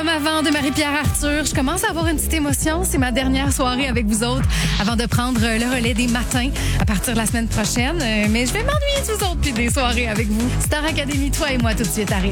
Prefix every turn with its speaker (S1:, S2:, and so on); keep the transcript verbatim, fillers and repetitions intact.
S1: Comme avant de Marie-Pierre Arthur, je commence à avoir une petite émotion. C'est ma dernière soirée avec vous autres avant de prendre le relais des matins à partir de la semaine prochaine. Mais je vais m'ennuyer de vous autres puis des soirées avec vous. Star Academy, toi et moi, tout de suite arrive.